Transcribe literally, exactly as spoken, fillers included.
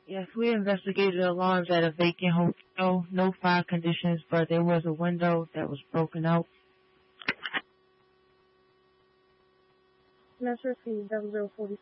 Yes, we investigated alarms at a vacant hotel. No fire conditions, but there was a window that was broken out. Metro C, double zero forty-six.